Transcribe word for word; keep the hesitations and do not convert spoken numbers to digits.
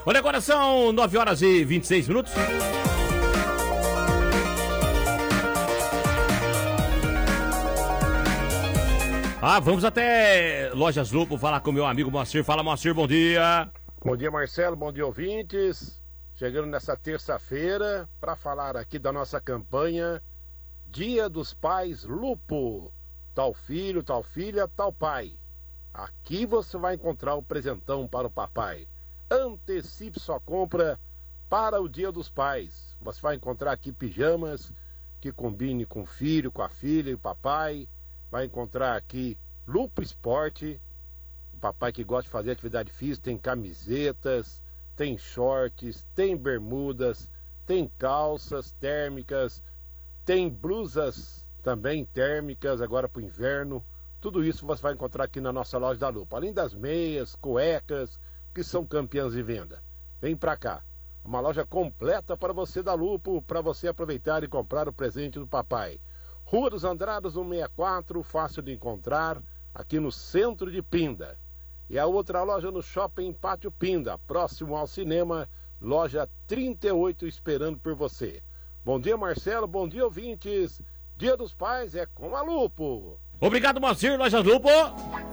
Olha, agora são nove horas e vinte e seis minutos. Ah, vamos até Lojas Lupo falar com meu amigo Moacir. Fala, Moacir, bom dia. Bom dia, Marcelo, bom dia, ouvintes. Chegando nessa terça-feira para falar aqui da nossa campanha Dia dos Pais Lupo. Tal filho, tal filha, tal pai. Aqui você vai encontrar o presentão para o papai. Antecipe sua compra para o Dia dos Pais. Você vai encontrar aqui pijamas que combine com o filho, com a filha e o papai. Vai encontrar aqui Lupo Esporte, o papai que gosta de fazer atividade física, tem camisetas, tem shorts, tem bermudas, tem calças térmicas, tem blusas também térmicas agora para o inverno. Tudo isso você vai encontrar aqui na nossa loja da Lupo, além das meias, cuecas, que são campeãs de venda. Vem pra cá, uma loja completa para você da Lupo, para você aproveitar e comprar o presente do papai. Rua dos Andrados, cento e sessenta e quatro, fácil de encontrar, aqui no centro de Pinda. E a outra loja no Shopping Pátio Pinda, próximo ao cinema, loja trinta e oito, esperando por você. Bom dia, Marcelo, bom dia, ouvintes. Dia dos Pais é com a Lupo. Obrigado, Moacir, Lojas Lupo.